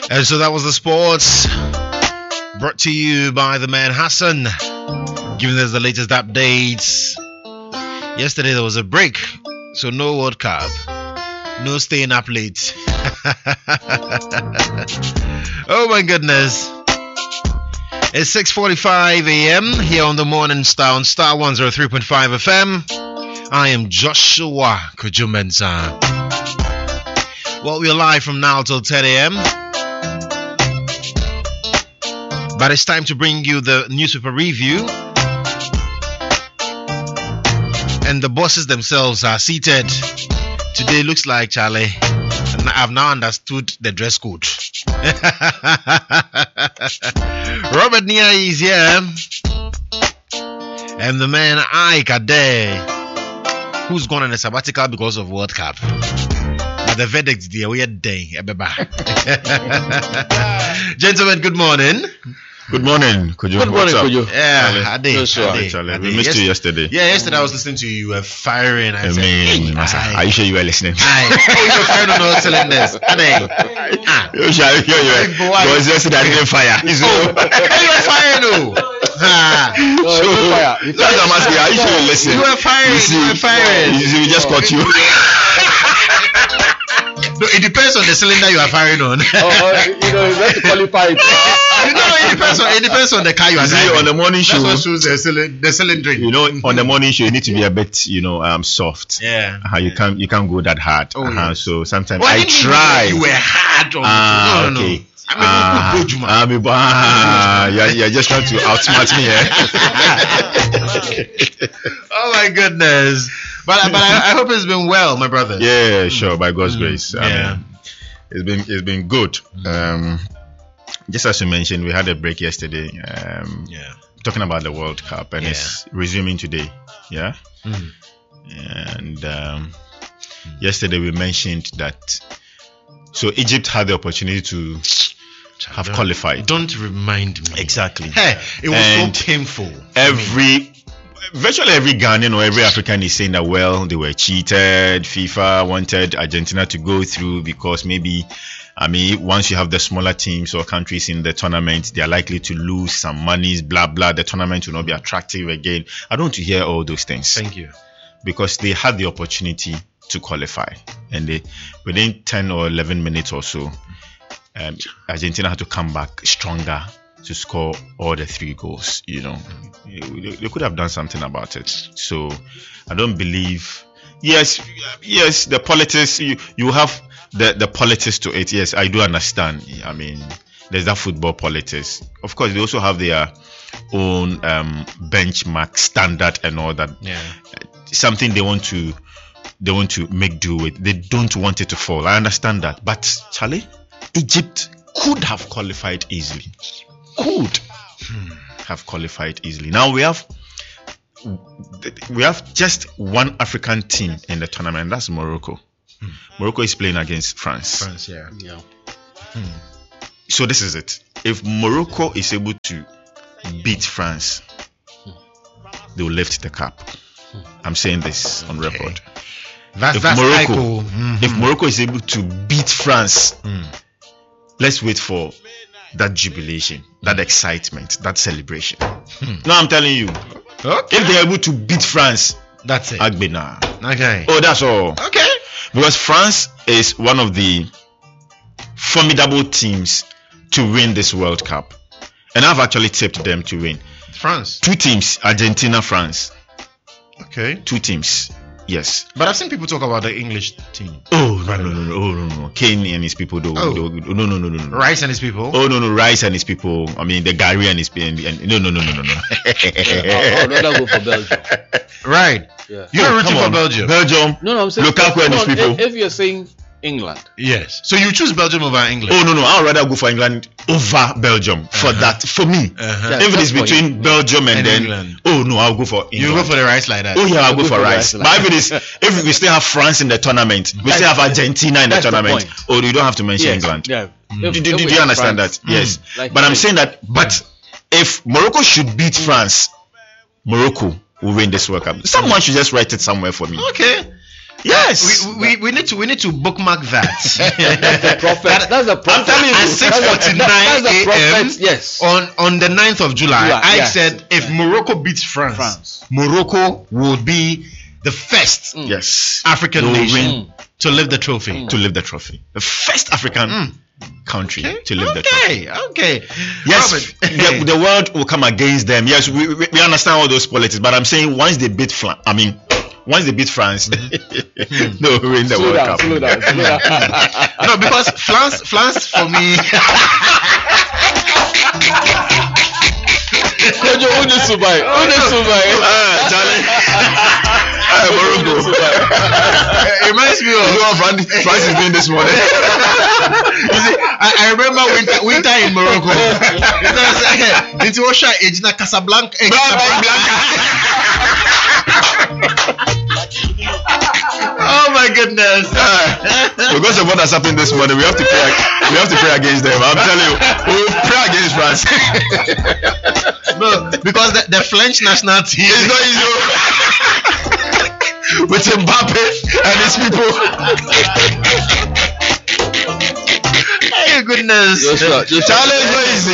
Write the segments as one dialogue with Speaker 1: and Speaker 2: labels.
Speaker 1: And so that was the sports, brought to you by the man Hassan, giving us the latest updates. Yesterday there was a break, so no World Cup, no staying up late. Oh my goodness. It's 6:45 a.m. here on the Morning Star on Star 103.5 FM. I am Joshua Kujumensa. Well, we're live from now till 10 a.m. But it's time to bring you the newspaper review. And the bosses themselves are seated. Today looks like, Charlie, I've now understood the dress code. Robert Nia is here. And the man Ike Ade, who's gone on a sabbatical because of World Cup. But the verdict is a weird day. Gentlemen, good morning.
Speaker 2: Good morning, Kujo.
Speaker 1: Good morning, Kujo. Yeah, Ade.
Speaker 2: We missed you yesterday.
Speaker 1: Yeah, yesterday I was listening to you. You were firing.
Speaker 2: I mean, are you sure you were listening?
Speaker 1: You were firing on all cylinders. Ade.
Speaker 2: You sure you were? Because yesterday I didn't fire.
Speaker 1: You were firing, though.
Speaker 2: That's I'm asking. Are you sure you listening?
Speaker 1: You were firing. You were firing.
Speaker 2: We just caught you.
Speaker 1: No, it depends on the cylinder you are firing on.
Speaker 3: You have to qualify it.
Speaker 1: It depends on the car you are driving.
Speaker 2: On the morning show,
Speaker 1: that's what shows the cylinder.
Speaker 2: On the morning show, you need to be a bit, soft.
Speaker 1: Yeah.
Speaker 2: You can't go that hard.
Speaker 1: Yeah.
Speaker 2: So sometimes I try.
Speaker 1: You were hard on no.
Speaker 2: Okay. You're just trying to outsmart me.
Speaker 1: Oh my goodness. But I hope it's been well, my brother.
Speaker 2: Yeah, sure, by God's grace.
Speaker 1: Yeah.
Speaker 2: It's been good. Just as you mentioned, we had a break yesterday. Talking about the World Cup, and it's resuming today. Yeah. And yesterday we mentioned that. So Egypt had the opportunity to have qualified.
Speaker 1: Don't remind me.
Speaker 2: Exactly.
Speaker 1: Hey, it was so painful.
Speaker 2: Virtually every Ghanaian or every African is saying that, well, they were cheated. FIFA wanted Argentina to go through because once you have the smaller teams or countries in the tournament, they are likely to lose some monies, blah, blah. The tournament will not be attractive again. I don't want to hear all those things.
Speaker 1: Thank you.
Speaker 2: Because they had the opportunity to qualify. And within 10 or 11 minutes or so, Argentina had to come back stronger to score all the 3 goals. They could have done something about it. So I don't believe. Yes, the politics. You have the politics to it. Yes, I do understand. There's that football politics. Of course, they also have their own benchmark standard and all that.
Speaker 1: Yeah.
Speaker 2: Something they want to make do with. They don't want it to fall. I understand that. But Charlie, Egypt could have qualified easily. Have qualified easily. Now we have just one African team in the tournament, and that's Morocco. Morocco is playing against France.
Speaker 1: Yeah.
Speaker 2: So this is it. If Morocco is able to beat France, they will lift the cup. I'm saying this on record. If Morocco is able to beat France, let's wait for that jubilation, that excitement, that celebration. No, I'm telling you.
Speaker 1: Okay.
Speaker 2: If they're able to beat France,
Speaker 1: that's it.
Speaker 2: Agbena.
Speaker 1: Okay.
Speaker 2: Oh, that's all.
Speaker 1: Okay.
Speaker 2: Because France is one of the formidable teams to win this World Cup. And I've actually tipped them to win.
Speaker 1: France.
Speaker 2: 2 teams, Argentina, France.
Speaker 1: Okay.
Speaker 2: 2 teams. Yes.
Speaker 1: But I've seen people talk about the English team.
Speaker 2: Oh, no. Kane and his people. No.
Speaker 1: Rice and his people?
Speaker 2: Oh, no. Rice and his people. The Gary and his people. No.
Speaker 3: I'd rather go for Belgium.
Speaker 1: Right.
Speaker 3: Yeah.
Speaker 1: You're rooting for Belgium?
Speaker 2: Belgium.
Speaker 3: No, I'm saying
Speaker 2: Lukaku and his people.
Speaker 3: If you're saying England.
Speaker 1: Yes. So you choose Belgium over England?
Speaker 2: Oh, no. I'd rather go for England over Belgium. For that. For me. If it is between Belgium and then
Speaker 1: England.
Speaker 2: Oh, no, I'll go for England.
Speaker 1: You go for the rice like that?
Speaker 2: Oh, yeah, I'll go for rice. But if we still have France in the tournament, we still have Argentina in the tournament. Oh, you don't have to mention England.
Speaker 3: Yeah.
Speaker 2: Do you understand France, that? Yes.
Speaker 3: Like
Speaker 2: but I'm saying that, but if Morocco should beat France, Morocco will win this World Cup. Someone should just write it somewhere for me.
Speaker 1: Okay.
Speaker 2: Yes.
Speaker 1: We need to bookmark that.
Speaker 3: That's the prophet.
Speaker 1: I'm telling you, at 6:49
Speaker 3: That's the
Speaker 1: a.m.
Speaker 3: prophet. Yes.
Speaker 1: on the 9th of July, I
Speaker 3: yes.
Speaker 1: said if Morocco beats France, Morocco will be the first
Speaker 2: Yes.
Speaker 1: African
Speaker 2: They will
Speaker 1: nation
Speaker 2: win.
Speaker 1: to lift the trophy.
Speaker 2: To lift the trophy. The first African country to lift the trophy.
Speaker 1: Okay.
Speaker 2: Yes,
Speaker 1: Robert.
Speaker 2: the world will come against them. Yes, we understand all those politics, but I'm saying once they beat France, no, we win the
Speaker 3: Slow
Speaker 2: World
Speaker 3: down,
Speaker 2: Cup.
Speaker 3: slow down, slow down.
Speaker 1: No, because France for me.
Speaker 3: Kojo, who needs to buy?
Speaker 2: Charlie. Morocco.
Speaker 1: It reminds me of
Speaker 2: what France is doing this morning.
Speaker 1: You see, I remember winter in Morocco. Into Osha, Ejina Casablanca. Oh my goodness!
Speaker 2: Because of what has happened this morning, we have to pray against them. I'm telling you, we will pray against France.
Speaker 1: No, because the French national team
Speaker 2: It's not easy. With Mbappe and his people.
Speaker 1: Hey goodness!
Speaker 3: Joshua,
Speaker 2: Challenge is not easy.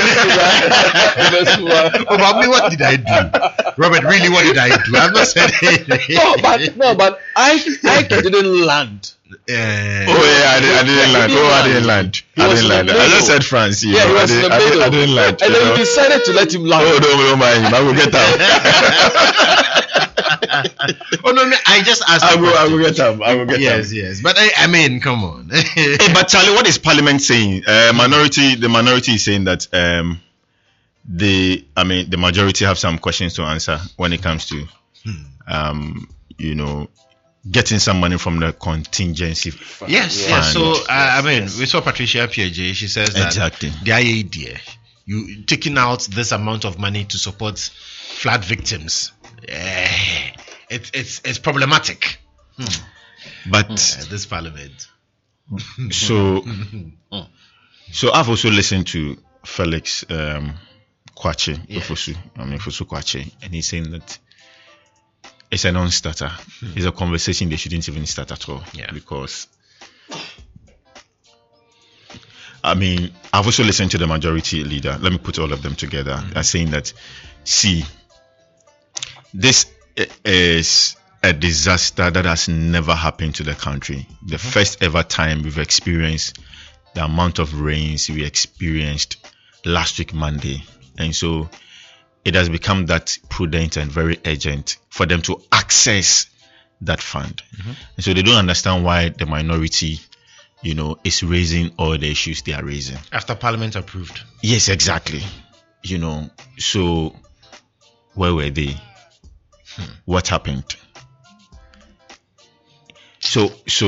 Speaker 1: About me, what did I do? Robert, really, what did I do? I've not said anything.
Speaker 3: No, but I didn't land.
Speaker 2: I didn't land. I just said France.
Speaker 3: Yeah, he was in the middle.
Speaker 2: I didn't land.
Speaker 3: And then you decided to let him land.
Speaker 2: Oh, don't mind him. I will get out.
Speaker 1: Oh no, I just asked.
Speaker 2: I will get out.
Speaker 1: Yes. But I mean, come on.
Speaker 2: Hey, but Charlie, what is Parliament saying? The minority is saying that the majority have some questions to answer when it comes to getting some money from the contingency fund.
Speaker 1: Yes. So we saw Patricia PJ. She says that
Speaker 2: Exactly.
Speaker 1: the idea you taking out this amount of money to support flood victims. It's problematic.
Speaker 2: But
Speaker 1: This parliament.
Speaker 2: so I've also listened to Felix Kwache, Fosu Kwache, and he's saying that it's a non-starter. It's a conversation they shouldn't even start at all. Because I've also listened to the majority leader. Let me put all of them together and saying that, see, this is a disaster that has never happened to the country. The first ever time we've experienced the amount of rains we experienced last week Monday. And so it has become that prudent and very urgent for them to access that fund. And so they don't understand why the minority, is raising all the issues they are raising.
Speaker 1: After Parliament approved.
Speaker 2: Yes, exactly. So where were they? What happened? So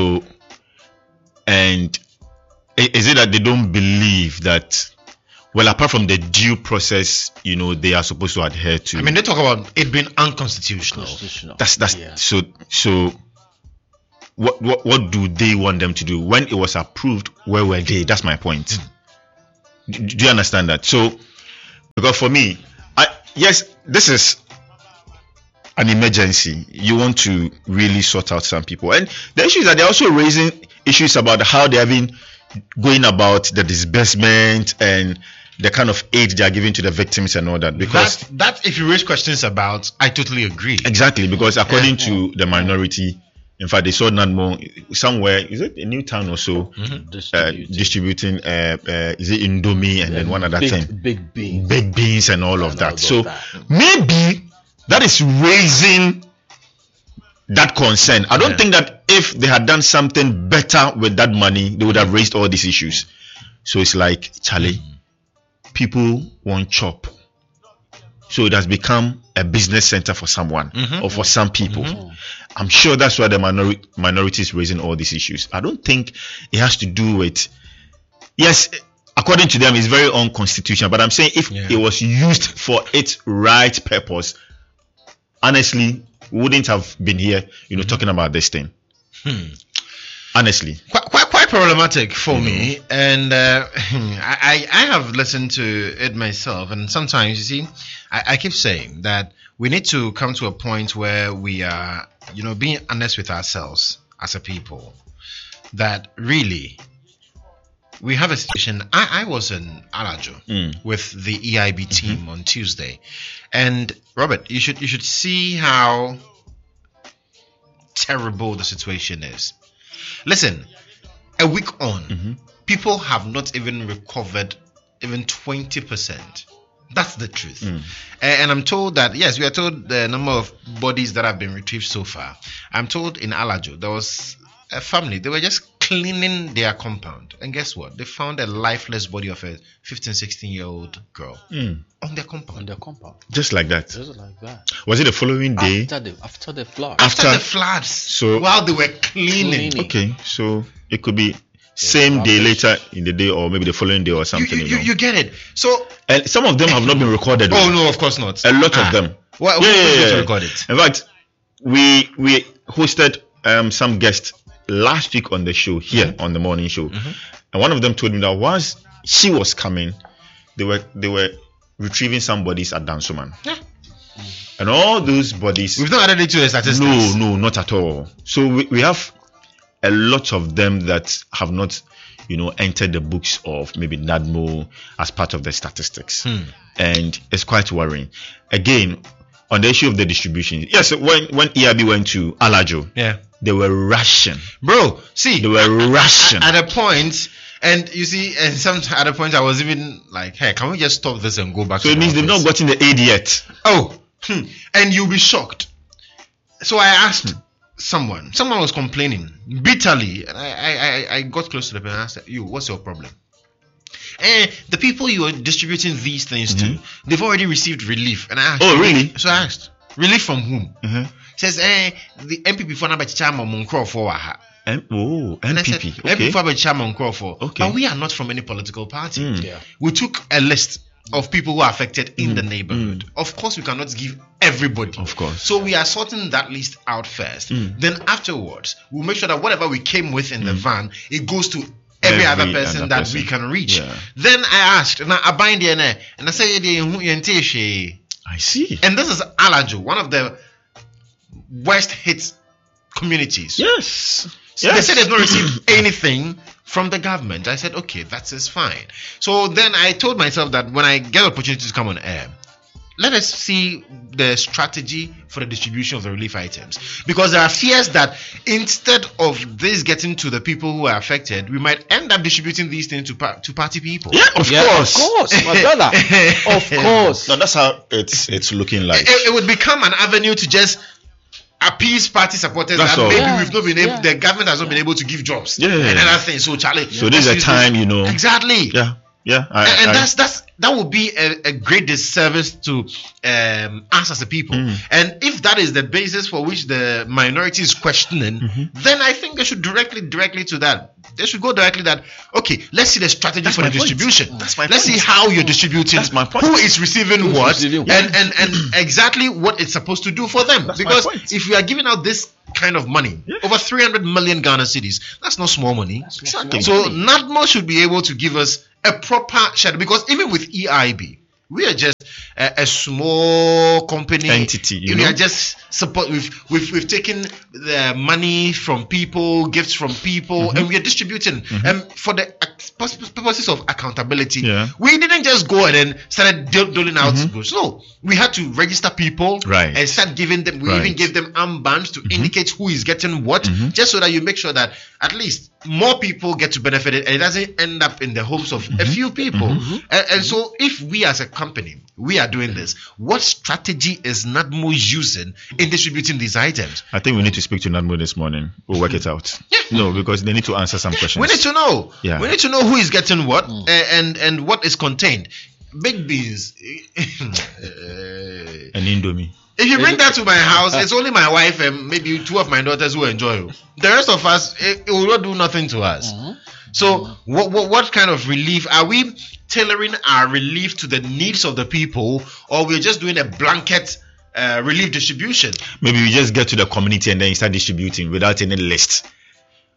Speaker 2: and is it that they don't believe that, well, apart from the due process, they are supposed to adhere to?
Speaker 1: They talk about it being unconstitutional.
Speaker 2: That's so. What do they want them to do when it was approved? Where were they? That's my point. Do you understand that? So, because for me, yes, this is an emergency. You want to really sort out some people, and the issue is that they're also raising issues about how they have been going about the disbursement and the kind of aid they are giving to the victims and all that. Because
Speaker 1: that if you raise questions about, I totally agree.
Speaker 2: Exactly, because according to the minority, in fact, they saw Nanmo somewhere. Is it a new town or so? Distributing is it Indomie and then one other thing,
Speaker 3: big
Speaker 2: beans and all of that. So maybe that is raising that concern. I don't think that if they had done something better with that money, they would have raised all these issues. So it's like, Charlie, people want chop. So it has become a business center for someone or for some people. I'm sure that's why the minority is raising all these issues. I don't think it has to do with, yes, according to them, it's very unconstitutional. But I'm saying if it was used for its right purpose, honestly, we wouldn't have been here, talking about this thing. Honestly,
Speaker 1: quite problematic for me, and I have listened to it myself, and sometimes you see, I keep saying that we need to come to a point where we are, being honest with ourselves as a people. That really, we have a situation. I was in Alajo with the EIB team on Tuesday, and Robert, you should see how terrible the situation is. Listen, a week on, people have not even recovered even 20%. That's the truth. And I'm told that, yes, we are told the number of bodies that have been retrieved so far. I'm told in Alajo, there was a family, they were just cleaning their compound. And guess what? They found a lifeless body of a 15, 16-year-old girl on their compound.
Speaker 2: Just like that.
Speaker 3: Just like that.
Speaker 2: Was it the following day?
Speaker 3: After the flood.
Speaker 1: After the floods.
Speaker 2: So
Speaker 1: while they were cleaning.
Speaker 2: Okay, so it could be same day later in the day, or maybe the following day or something.
Speaker 1: You get it. So,
Speaker 2: and some of them have not been recorded.
Speaker 1: Oh no, of course not.
Speaker 2: A lot of them.
Speaker 1: Well, who's going to record it?
Speaker 2: In fact, we hosted some guests last week on the show here on the morning show, and one of them told me that once she was coming, they were retrieving some bodies at Dansoman.
Speaker 1: Yeah.
Speaker 2: And all those bodies,
Speaker 1: we've not added it to the statistics.
Speaker 2: No, not at all. So we have a lot of them that have not, entered the books of maybe NADMO as part of the statistics. And it's quite worrying. Again, on the issue of the distribution, yes, when EIB went to Alajo, they were rushing.
Speaker 1: Bro, see,
Speaker 2: they were rushing.
Speaker 1: At a point, and you see, and some at a point I was even like, hey, can we just stop this and go back
Speaker 2: so
Speaker 1: to
Speaker 2: it means they've not gotten the aid yet.
Speaker 1: Oh, and you'll be shocked. So I asked someone was complaining bitterly, and I got close to the person and asked, you, what's your problem? And the people you are distributing these things to, they've already received relief. And I asked,
Speaker 2: oh really?
Speaker 1: So I asked, relief from whom? He says, the MPP for Nabachichama Munkro for Waha.
Speaker 2: MPP.
Speaker 1: Okay. But we are not from any political party. We took a list of people who are affected in the neighborhood. Of course, we cannot give everybody.
Speaker 2: Of course.
Speaker 1: So we are sorting that list out first. Then afterwards, we'll make sure that whatever we came with in the van, it goes to every other person that we can reach. Then I asked, now I bind the and I say,
Speaker 2: I see.
Speaker 1: And this is Alajo, one of the worst hit communities.
Speaker 2: Yes.
Speaker 1: So they said they've not received anything from the government. I said, okay, that is fine. So then I told myself that when I get opportunity to come on air, let us see the strategy for the distribution of the relief items. Because there are fears that instead of this getting to the people who are affected, we might end up distributing these things to party people.
Speaker 2: Yeah, of course,
Speaker 3: my brother. Of course.
Speaker 2: No, that's how it's looking like.
Speaker 1: It would become an avenue to just appease party supporters that maybe we've not been able, the government has not been able to give jobs and other things. So Charlie,
Speaker 2: so this is a time,
Speaker 1: exactly.
Speaker 2: Yeah,
Speaker 1: that would be a great disservice to us as a people. And if that is the basis for which the minority is questioning, then I think they should directly to that. They should go directly that, okay, let's see the strategy for the distribution. Let's see how you're distributing.
Speaker 2: That's my point.
Speaker 1: Who is receiving what, and exactly what it's supposed to do for them. Because if we are giving out this kind of money, over 300 million Ghana cedis, that's not small money.
Speaker 2: Exactly.
Speaker 1: So NADMO should be able to give us a proper schedule, because even with EIB, we are just a small company
Speaker 2: entity.
Speaker 1: We are just support. We've taken the money from people, gifts from people, and we are distributing. And for the purposes of accountability, we didn't just go and then started doling out goods. No, we had to register people and start giving them. We even gave them armbands to indicate who is getting what, just so that you make sure that at least more people get to benefit it, and it doesn't end up in the homes of a few people. And so, if we as a company, we are doing this, what strategy is NADMO using in distributing these items?
Speaker 2: I think we need to speak to NADMO this morning. We'll work it out. No, because they need to answer some questions.
Speaker 1: We need to know. We need to know who is getting what and what is contained. Big beans.
Speaker 2: An Indomie.
Speaker 1: If you bring that to my house, it's only my wife and maybe two of my daughters who enjoy it. The rest of us, it will not do nothing to us. So what kind of relief? Are we tailoring our relief to the needs of the people, or we're just doing a blanket relief distribution?
Speaker 2: Maybe we just get to the community and then you start distributing without any list.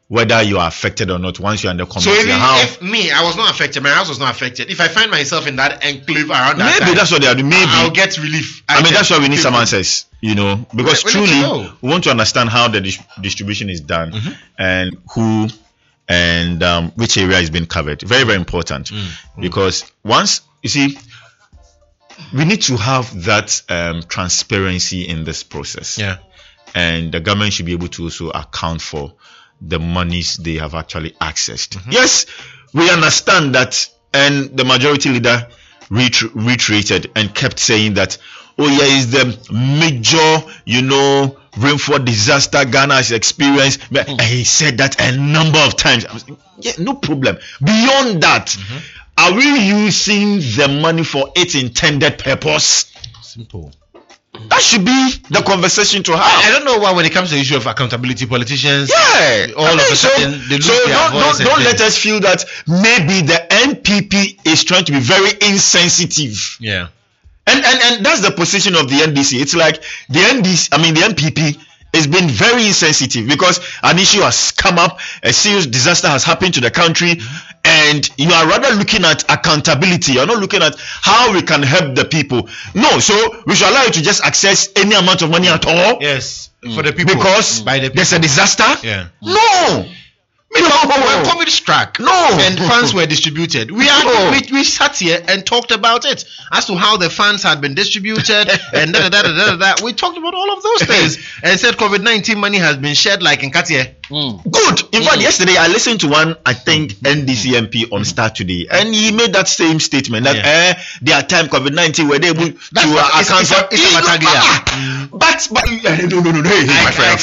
Speaker 2: whether you are affected or not once you're in the
Speaker 1: So
Speaker 2: community.
Speaker 1: even
Speaker 2: How
Speaker 1: if me, I was not affected, my house was not affected. If I find myself in that enclave around that
Speaker 2: maybe
Speaker 1: time,
Speaker 2: that's what they are doing. Maybe
Speaker 1: I'll get relief.
Speaker 2: I mean, that's why we need some
Speaker 1: people.
Speaker 2: answers, because
Speaker 1: We need to know.
Speaker 2: truly we want to understand how the distribution is done and who and which area is being covered. Very, very important, because once you see, we need to have that transparency in this process.
Speaker 1: Yeah.
Speaker 2: And the government should be able to also account for the monies they have actually accessed. Yes, we understand that, and the majority leader reiterated and kept saying that, is the major, rainfall disaster Ghana has experienced. And he said that a number of times. I was like, yeah, no problem. Beyond that, are we using the money for its intended purpose?
Speaker 1: Simple.
Speaker 2: That should be the conversation to have.
Speaker 1: I don't know why when it comes to the issue of accountability, politicians,
Speaker 2: Yeah,
Speaker 1: all of a sudden they lose
Speaker 2: so
Speaker 1: their voice.
Speaker 2: don't let us feel that maybe the NPP is trying to be very insensitive.
Speaker 1: Yeah.
Speaker 2: And that's the position of the NDC. It's like the NPP has been very insensitive because an issue has come up, a serious disaster has happened to the country, and you are rather looking at accountability. You're not looking at how we can help the people. No, so we should allow you to just access any amount of money at all.
Speaker 1: Yes. For the people.
Speaker 2: Because
Speaker 1: by the people.
Speaker 2: there's a disaster.
Speaker 1: Yeah.
Speaker 2: No.
Speaker 1: When COVID struck, and funds were distributed, we sat here and talked about it as to how the funds had been distributed and we talked about all of those things and said COVID-19 money has been shared like in Katia.
Speaker 2: Good. In fact, yesterday I listened to one, I think, NDC MP on Star Today, and he made that same statement that their time COVID-19 were they able to account for. But no, hey, my friend.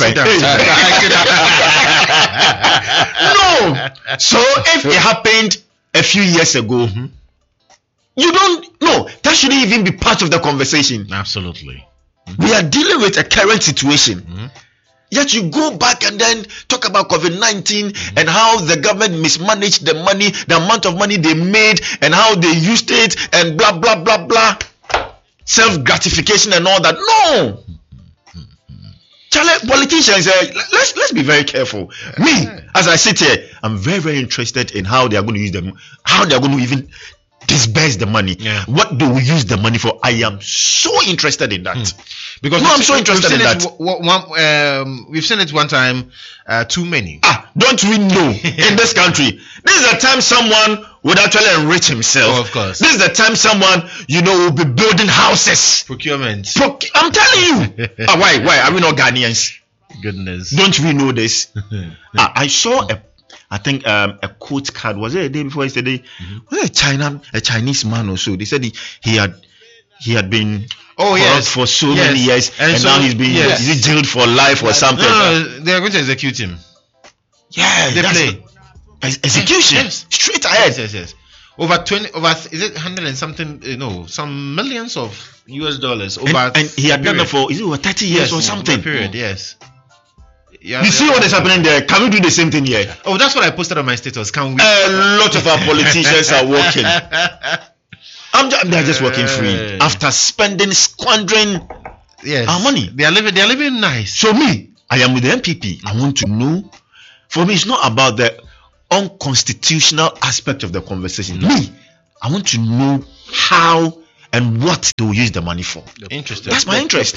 Speaker 2: No. So if it happened a few years ago, you don't know. That shouldn't even be part of the conversation.
Speaker 1: Absolutely.
Speaker 2: We are dealing with a current situation. Yet you go back and then talk about COVID-19 and how the government mismanaged the money, the amount of money they made, and how they used it, and blah blah blah blah. Self-gratification and all that. No. Politicians, let's be very careful. Me, as I sit here, I'm very, very interested in how they are going to use them, how they are going to even disburse the money. What do we use the money for? I am so interested in that.
Speaker 1: Because
Speaker 2: I'm so interested in that.
Speaker 1: We've seen it one time, too many.
Speaker 2: Don't we know in this country? This is the time someone would actually enrich himself.
Speaker 1: Oh, of course.
Speaker 2: This is the time someone, will be building houses.
Speaker 1: Procurement.
Speaker 2: I'm telling you. Why? Are we not Ghanaians?
Speaker 1: Goodness.
Speaker 2: Don't we know this? I saw a quote card. Was it a day before yesterday? Was it a Chinese man or so? They said he had been corrupt for so many years, and so, now he's been is he jailed for life or something?
Speaker 1: No, they are going to execute him.
Speaker 2: Yeah,
Speaker 1: they play
Speaker 2: execution straight ahead.
Speaker 1: Yes. Over is it 100 and something? Some millions of US dollars over.
Speaker 2: And he had done it for over 30 years or something.
Speaker 1: Period. Yes.
Speaker 2: You see what is happening there? Can we do the same thing here?
Speaker 1: Oh, that's what I posted on my status. Can we?
Speaker 2: A lot of our politicians are working. They're just working free after squandering our money.
Speaker 1: They are living nice.
Speaker 2: So me, I am with the NPP. I want to know. For me, it's not about the unconstitutional aspect of the conversation. Me, I want to know how and what they will use the money for.
Speaker 1: Interesting.
Speaker 2: That's my interest.
Speaker 3: The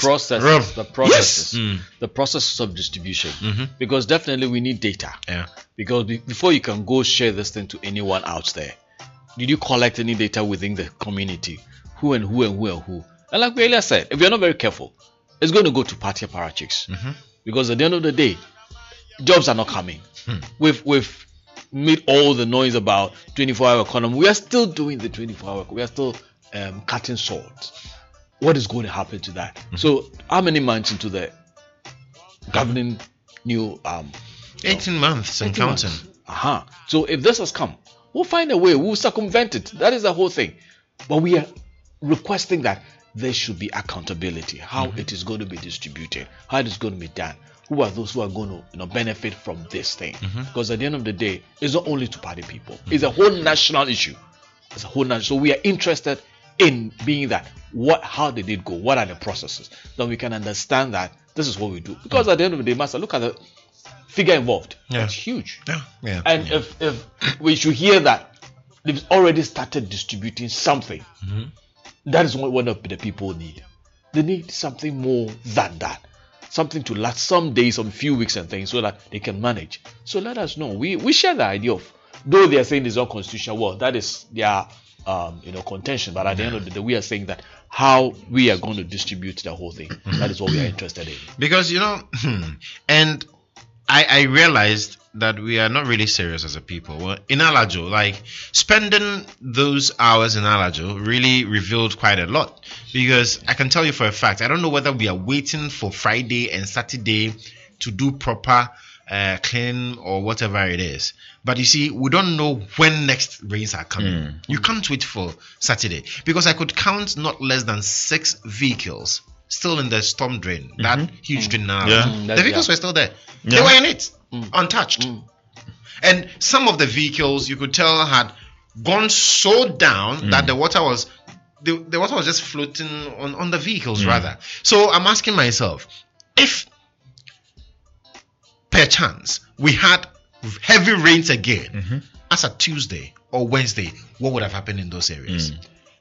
Speaker 3: processes of distribution. Because definitely we need data.
Speaker 1: Yeah.
Speaker 3: Because before you can go share this thing to anyone out there, did you collect any data within the community? Who and who and who and who? And like we earlier said, if you're not very careful, it's going to go to party apparatchiks. Because at the end of the day, jobs are not coming. We've made all the noise about 24-hour economy. We are still doing the 24-hour. We are still cutting salt. What is going to happen to that? So how many months into the governing new
Speaker 1: 18 months and counting.
Speaker 3: So if this has come, we'll find a way. We'll circumvent it. That is the whole thing. But we are requesting that there should be accountability. How it is going to be distributed. How it is going to be done. Who are those who are going to benefit from this thing? Because at the end of the day, it's not only to party people. It's a whole national issue. It's a whole national. So we are interested in being that. How did it go? What are the processes? Then we can understand that this is what we do. Because at the end of the day, Master, look at figure involved.
Speaker 1: Yeah.
Speaker 3: That's huge.
Speaker 1: Yeah.
Speaker 3: And if we should hear that they've already started distributing something, that is what the people need. They need something more than that. Something to last some days, some few weeks and things, so that they can manage. So let us know. We share the idea of, though they are saying it's unconstitutional, well, that is their contention. But at the end of the day, we are saying that how we are going to distribute the whole thing. That is what we are interested in.
Speaker 1: Because and I realized that we are not really serious as a people. Well, in Alajo, like spending those hours in Alajo really revealed quite a lot. Because I can tell you for a fact, I don't know whether we are waiting for Friday and Saturday to do proper clean or whatever it is. But you see, we don't know when next rains are coming. You can't wait for Saturday, because I could count not less than 6 vehicles still in the storm drain, that huge drain now. The vehicles were still there. They were in it, untouched. And some of the vehicles, you could tell, had gone so down that the water was just floating on the vehicles rather. So I'm asking myself, if perchance we had heavy rains again as a Tuesday or Wednesday, what would have happened in those areas?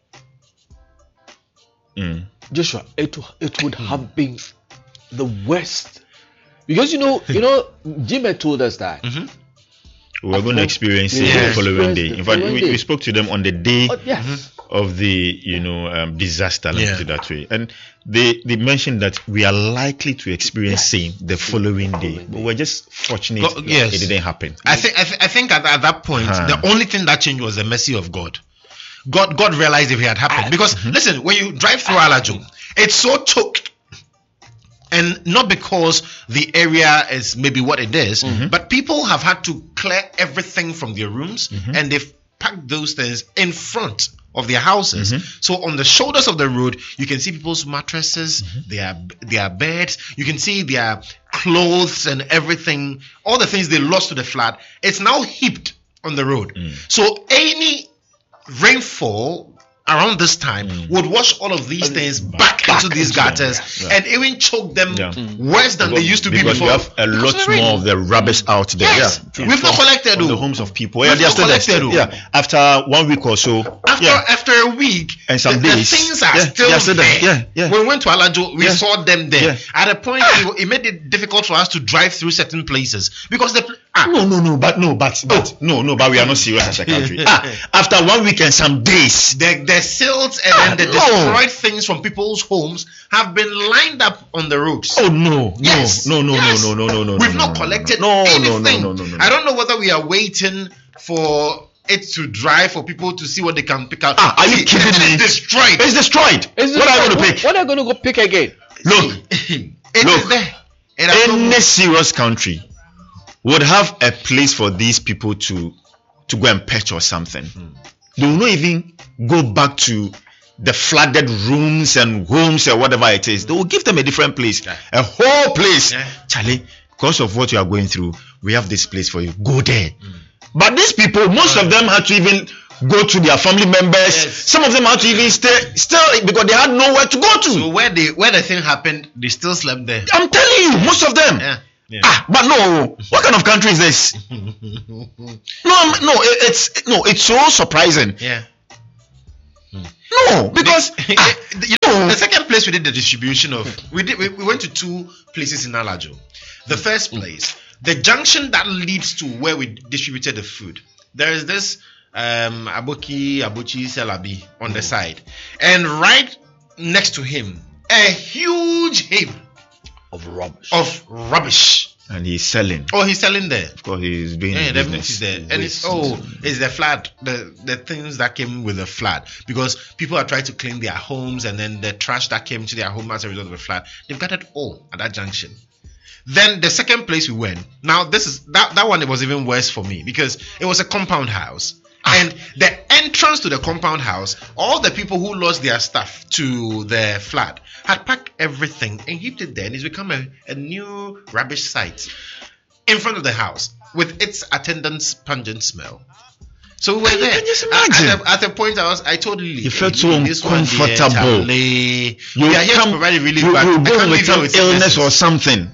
Speaker 3: Joshua, it would have been the worst, because Jim had told us that
Speaker 2: we were going to experience it the following day. In fact, we spoke to them on the day of the disaster, let's put it that way, and they mentioned that we are likely to experience same the following day, but we're just fortunate it didn't happen.
Speaker 1: I think at that point the only thing that changed was the mercy of God. God realized if it had happened, because listen, when you drive through Alajo, it's so choked, and not because the area is maybe what it is, but people have had to clear everything from their rooms, and they've packed those things in front of their houses. So on the shoulders of the road, you can see people's mattresses, their beds, you can see their clothes and everything, all the things they lost to the flood. It's now heaped on the road. So any rainfall around this time would wash all of these things back into these gutters and even choke them worse than they used to be
Speaker 2: because
Speaker 1: before.
Speaker 2: We have a lot more of the rubbish out there.
Speaker 1: Yes, we've not collected
Speaker 2: the homes of people.
Speaker 1: We've not collected.
Speaker 2: After 1 week or so.
Speaker 1: After a week
Speaker 2: and some
Speaker 1: the
Speaker 2: days,
Speaker 1: things are still there. When we went to Alajo, we saw them there. At a point, it made it difficult for us to drive through certain places because but
Speaker 2: we are not serious as a country. After 1 week and some days,
Speaker 1: the silt and then the destroyed things from people's homes have been lined up on the roads.
Speaker 2: Oh no!
Speaker 1: Yes.
Speaker 2: No!
Speaker 1: We've not collected anything.
Speaker 2: No.
Speaker 1: I don't know whether we are waiting for it to dry for people to see what they can pick out.
Speaker 2: Are you kidding me?
Speaker 1: It's destroyed.
Speaker 2: It's destroyed. What are you going to pick?
Speaker 3: What are you going to go pick again?
Speaker 2: Look,
Speaker 1: is there.
Speaker 2: Any serious country would have a place for these people to go and patch or something. They will not even go back to the flooded rooms and homes or whatever it is. They will give them a different place, a whole place. Charlie, because of what you are going through, we have this place for you. Go there. But these people, most of them had to even go to their family members. Some of them had to even stay still because they had nowhere to go to.
Speaker 1: So where the thing happened, they still slept there.
Speaker 2: I'm telling you, most of them. But no, what kind of country is this? It's so surprising. No, because
Speaker 1: the second place we did the distribution of, we went to 2 places in Alajo. The first place, the junction that leads to where we distributed the food, there is this Abuchi Selabi on the side, and right next to him, a huge heap
Speaker 3: of
Speaker 1: rubbish.
Speaker 2: And he's selling.
Speaker 1: Oh, he's selling there.
Speaker 2: Of course, he's doing
Speaker 1: the
Speaker 2: business.
Speaker 1: meat is there. And it's the flood, the things that came with the flood. Because people are trying to clean their homes, and then the trash that came to their home as a result of the flood, they've gathered all at that junction. Then the second place we went, now this is that one, it was even worse for me because it was a compound house. And the entrance to the compound house, all the people who lost their stuff to the flood had packed everything and heaped it there, and it's become a new rubbish site in front of the house with its attendant's pungent smell. So we were there.
Speaker 2: Can you imagine?
Speaker 1: At the point I told Lily,
Speaker 2: you felt so uncomfortable.
Speaker 1: We are here to provide relief,
Speaker 2: you
Speaker 1: but
Speaker 2: go with some illness or something.
Speaker 1: But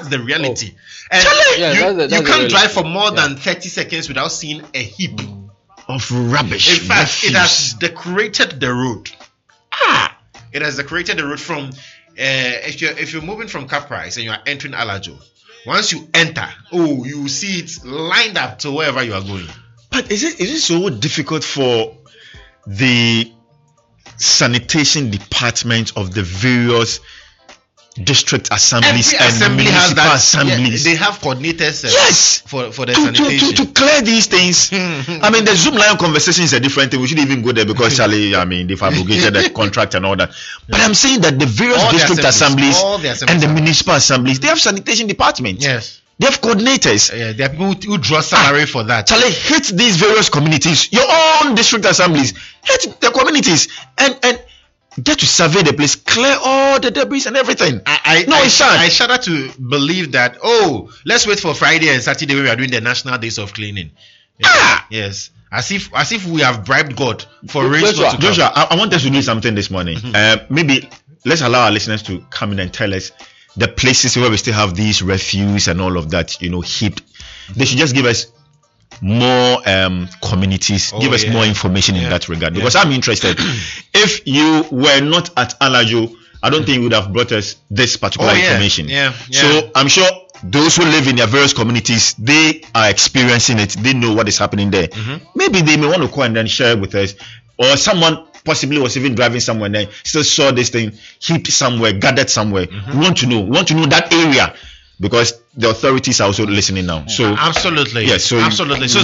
Speaker 1: the reality. And
Speaker 3: Yeah,
Speaker 1: you
Speaker 3: that's the
Speaker 1: can't
Speaker 3: reality.
Speaker 1: drive for more than 30 seconds without seeing a heap
Speaker 2: of rubbish.
Speaker 1: In fact, it
Speaker 2: refuse.
Speaker 1: has decorated the road. It has decorated the road from if you're moving from Caprice and you are entering Alajo. Once you enter, you see it lined up to wherever you are going.
Speaker 2: But is it so difficult for the sanitation department of the various district assemblies
Speaker 1: Every
Speaker 2: and
Speaker 1: assembly has
Speaker 2: municipal
Speaker 1: that.
Speaker 2: assemblies?
Speaker 1: They have coordinators.
Speaker 2: Yes.
Speaker 1: For the
Speaker 2: to
Speaker 1: sanitation.
Speaker 2: to clear these things. I mean, the Zoom line conversation is a different thing. We shouldn't even go there because Charlie, I mean, they've abrogated the contract and all that. But I'm saying that the various
Speaker 1: All the
Speaker 2: district
Speaker 1: assemblies,
Speaker 2: assemblies,
Speaker 1: all the assemblies
Speaker 2: and the
Speaker 1: are-
Speaker 2: municipal assemblies, they have sanitation departments.
Speaker 1: Yes.
Speaker 2: They have coordinators.
Speaker 1: Yeah, there are people who draw salary for that.
Speaker 2: Charlie, hit these various communities, your own district assemblies, hit the communities and get to survey the place, clear all the debris and everything.
Speaker 1: I shudder to believe that. Let's wait for Friday and Saturday when we are doing the national days of cleaning. Yes, as if we have bribed God for rains not to come.
Speaker 2: Joshua, I want us to do something this morning. Maybe let's allow our listeners to come in and tell us the places where we still have these refuse and all of that, heaped. They should just give us more communities, give us more information in that regard, because I'm interested. If you were not at Alajo, I don't think you would have brought us this particular information. So I'm sure those who live in their various communities, they are experiencing it. They know what is happening there. Maybe they may want to call and then share with us, or someone possibly was even driving somewhere and then still saw this thing heaped somewhere, gathered somewhere. We want to know that area, because the authorities are also listening now. So
Speaker 1: absolutely,
Speaker 2: yes. So
Speaker 1: absolutely. So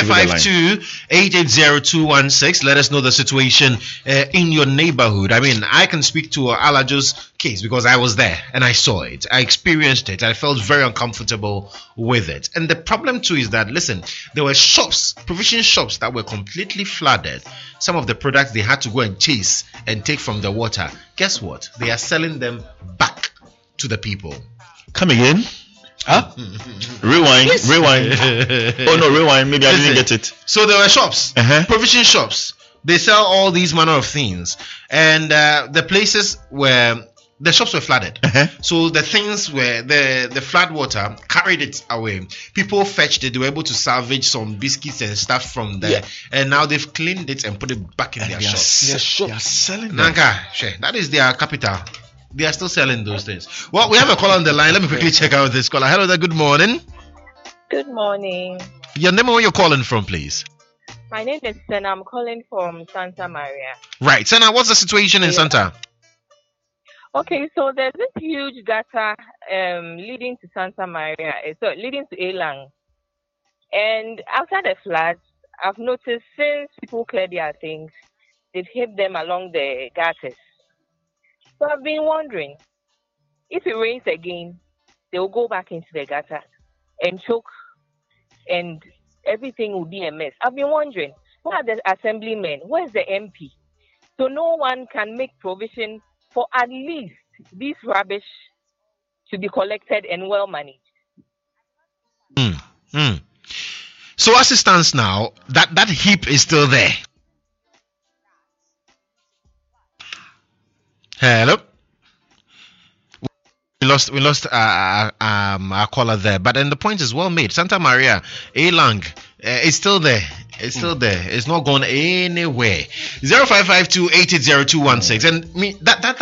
Speaker 1: 0552-880-216. Let us know the situation in your neighborhood. I mean, I can speak to Alajo's case because I was there and I saw it. I experienced it. I felt very uncomfortable with it. And the problem too is that, listen, there were shops, provision shops that were completely flooded. Some of the products they had to go and chase and take from the water. Guess what? They are selling them back to the people.
Speaker 2: Come again?
Speaker 3: Huh?
Speaker 2: Rewind. Oh no, rewind. Maybe I didn't get it.
Speaker 1: So there were shops, provision shops. They sell all these manner of things, and the places where the shops were flooded. So the things were the flood water carried it away. People fetched it. They were able to salvage some biscuits and stuff from there, and now they've cleaned it and put it back in their shops.
Speaker 2: They are selling them.
Speaker 1: Nanka, that is their capital. They are still selling those things. Well, we have a caller on the line. Let me quickly check out this caller. Hello there. Good morning.
Speaker 4: Good morning.
Speaker 1: Your name and where you're calling from, please.
Speaker 4: My name is Senna. I'm calling from Santa Maria.
Speaker 1: Right. Senna, what's the situation in Santa?
Speaker 4: Okay, so there's this huge gutter leading to Santa Maria, leading to Elang. And after the floods, I've noticed since people cleared their things, they've heaped them along the gutters. So I've been wondering, if it rains again, they will go back into the gutter and choke, and everything will be a mess. I've been wondering, where are the assemblymen? Where's the MP? So no one can make provision for at least this rubbish to be collected and well managed.
Speaker 1: So as it stands now, that heap is still there. Hello. We lost our caller there, but then the point is well made. Santa Maria, Elang, it's still there. It's still there. It's not gone anywhere. 0552-880-216, and that